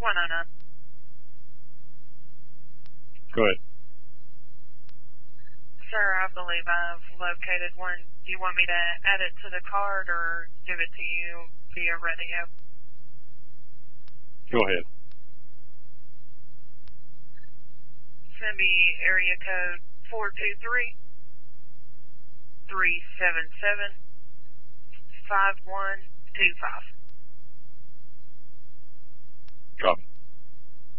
109. Go ahead. Sir, I believe I've located one. Do you want me to add it to the card or give it to you via radio? Go ahead. Send me area code 423-377-5125. Copy.